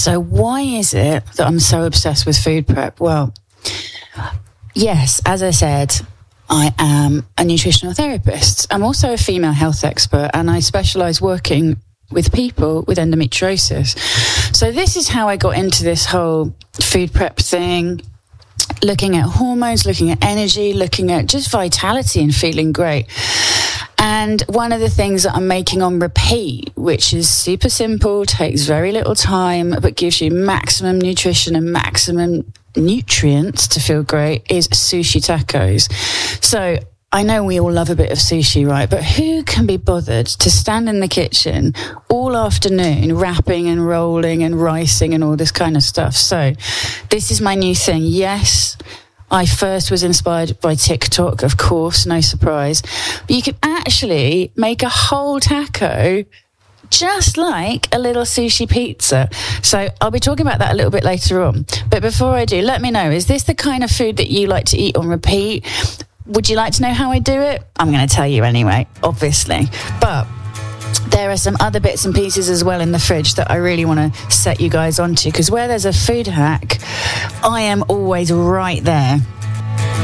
So why is it that I'm so obsessed with food prep? Well, yes, as I said, I am a nutritional therapist. I'm also a female health expert, and I specialise working with people with endometriosis. So this is how I got into this whole food prep thing, looking at hormones, looking at energy, looking at just vitality and feeling great. And one of the things that I'm making on repeat, which is super simple, takes very little time, but gives you maximum nutrition and maximum nutrients to feel great, is sushi tacos. So I know we all love a bit of sushi, right? But who can be bothered to stand in the kitchen all afternoon wrapping and rolling and ricing and all this kind of stuff? So this is my new thing. Yes, I first was inspired by TikTok, of course, no surprise. But you can actually make a whole taco just like a little sushi pizza. So I'll be talking about that a little bit later on. But before I do, let me know, is this the kind of food that you like to eat on repeat? Would you like to know how I do it? I'm going to tell you anyway, obviously. But there are some other bits and pieces as well in the fridge that I really want to set you guys onto, because where there's a food hack, I am always right there.